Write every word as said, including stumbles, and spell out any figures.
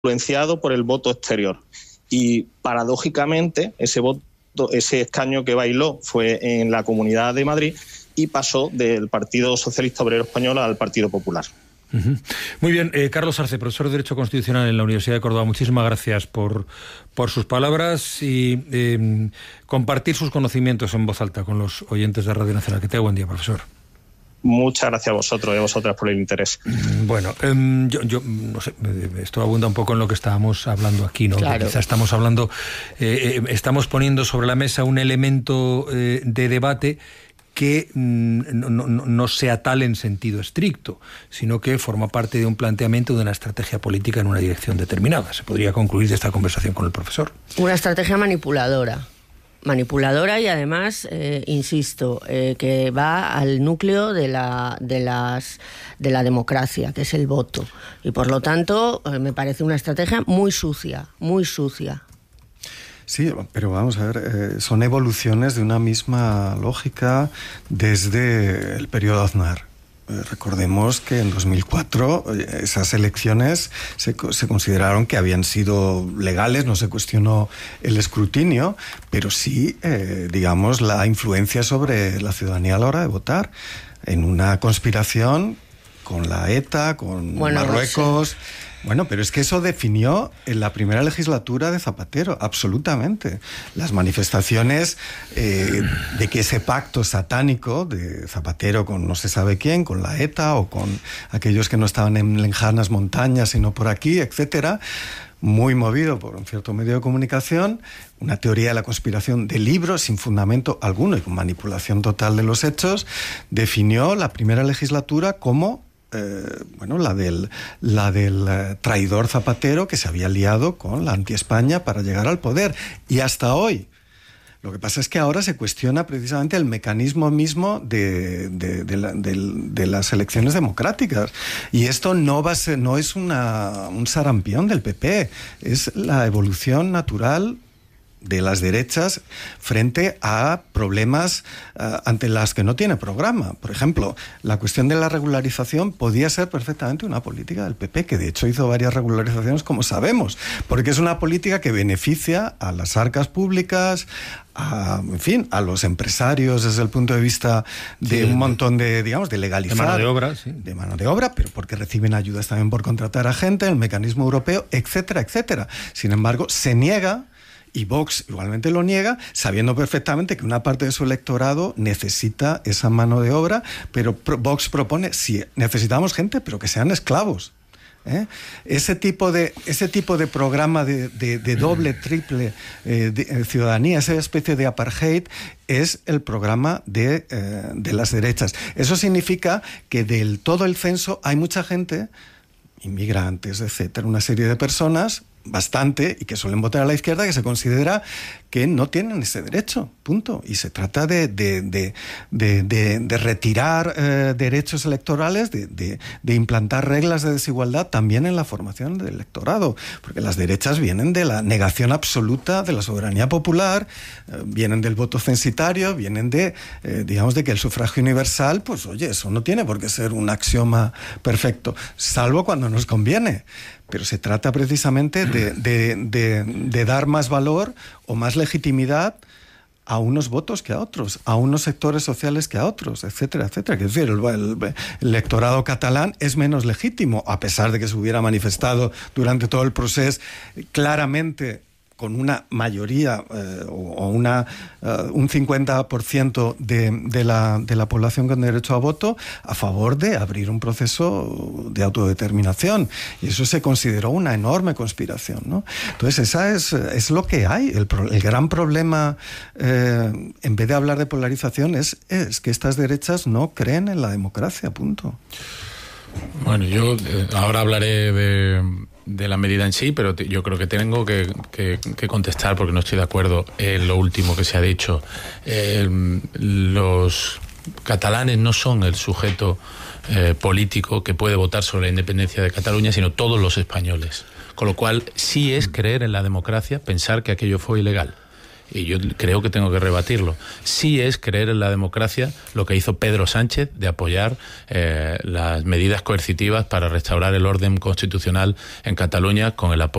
influenciado por el voto exterior. Y paradójicamente ese voto, ese escaño que bailó fue en la Comunidad de Madrid y pasó del Partido Socialista Obrero Español al Partido Popular. Uh-huh. Muy bien, eh, Carlos Arce, profesor de Derecho Constitucional en la Universidad de Córdoba, muchísimas gracias por, por sus palabras y eh, compartir sus conocimientos en voz alta con los oyentes de Radio Nacional. Que tenga buen día, profesor. Muchas gracias a vosotros y a vosotras por el interés. Bueno, eh, yo, yo no sé, esto abunda un poco en lo que estábamos hablando aquí, ¿no? Claro. Quizá estamos hablando, eh, eh, estamos poniendo sobre la mesa un elemento eh, de debate que mm, no, no, no sea tal en sentido estricto, sino que forma parte de un planteamiento de una estrategia política en una dirección determinada. Se podría concluir de esta conversación con el profesor. Una estrategia manipuladora. Manipuladora y además, eh, insisto, eh, que va al núcleo de la, de, las, de la democracia, que es el voto. Y por lo tanto, eh, me parece una estrategia muy sucia, muy sucia. Sí, pero vamos a ver, eh, son evoluciones de una misma lógica desde el periodo Aznar. Eh, recordemos que en dos mil cuatro eh, esas elecciones se, se consideraron que habían sido legales, no se cuestionó el escrutinio, pero sí, eh, digamos, la influencia sobre la ciudadanía a la hora de votar, en una conspiración con la ETA, con bueno, Marruecos... Sí. Bueno, pero es que eso definió en la primera legislatura de Zapatero, absolutamente. Las manifestaciones eh, de que ese pacto satánico de Zapatero con no se sabe quién, con la ETA o con aquellos que no estaban en lejanas montañas sino por aquí, etcétera, muy movido por un cierto medio de comunicación, una teoría de la conspiración de libros sin fundamento alguno y con manipulación total de los hechos, definió la primera legislatura como Eh, bueno, la del, la del eh, traidor Zapatero que se había liado con la anti-España para llegar al poder. Y hasta hoy. Lo que pasa es que ahora se cuestiona precisamente el mecanismo mismo de, de, de, la, de, de las elecciones democráticas. Y esto no va a ser, no es una, un sarampión del P P, es la evolución natural de las derechas frente a problemas uh, ante las que no tiene programa. Por ejemplo, la cuestión de la regularización podía ser perfectamente una política del P P, que de hecho hizo varias regularizaciones, como sabemos, porque es una política que beneficia a las arcas públicas, a, en fin, a los empresarios desde el punto de vista de sí, un montón de, digamos, de legalizar. De mano de obra, sí. De mano de obra, pero porque reciben ayudas también por contratar a gente, el mecanismo europeo, etcétera, etcétera. Sin embargo, se niega. Y Vox igualmente lo niega, sabiendo perfectamente que una parte de su electorado necesita esa mano de obra, pero Vox propone, sí, necesitamos gente, pero que sean esclavos. ¿Eh? Ese tipo de ese tipo de programa de, de, de doble, triple eh, de, eh, ciudadanía, esa especie de apartheid, es el programa de, eh, de las derechas. Eso significa que del todo el censo hay mucha gente, inmigrantes, etcétera, una serie de personas, bastante, y que suelen votar a la izquierda, que se considera que no tienen ese derecho, punto. Y se trata de, de, de, de, de, de retirar eh, derechos electorales, de, de, de implantar reglas de desigualdad también en la formación del electorado, porque las derechas vienen de la negación absoluta de la soberanía popular, eh, vienen del voto censitario, vienen de, eh, digamos, de que el sufragio universal, pues oye, eso no tiene por qué ser un axioma perfecto, salvo cuando nos conviene. Pero se trata precisamente de, de, de, de dar más valor o más legitimidad a unos votos que a otros, a unos sectores sociales que a otros, etcétera, etcétera. Es decir, el, el, el electorado catalán es menos legítimo, a pesar de que se hubiera manifestado durante todo el proceso claramente con una mayoría eh, o una, uh, un cincuenta por ciento de, de, la, de la población con derecho a voto a favor de abrir un proceso de autodeterminación. Y eso se consideró una enorme conspiración, ¿no? Entonces, esa es, es lo que hay. El, el gran problema, eh, en vez de hablar de polarización, es, es que estas derechas no creen en la democracia, punto. Bueno, yo eh, ahora hablaré de... de la medida en sí, pero te, yo creo que tengo que, que, que contestar porque no estoy de acuerdo en lo último que se ha dicho. Eh, los catalanes no son el sujeto eh, político que puede votar sobre la independencia de Cataluña, sino todos los españoles. Con lo cual, sí es creer en la democracia pensar que aquello fue ilegal. y yo creo que tengo que rebatirlo. Sí es creer en la democracia lo que hizo Pedro Sánchez de apoyar eh, las medidas coercitivas para restaurar el orden constitucional en Cataluña con el apoyo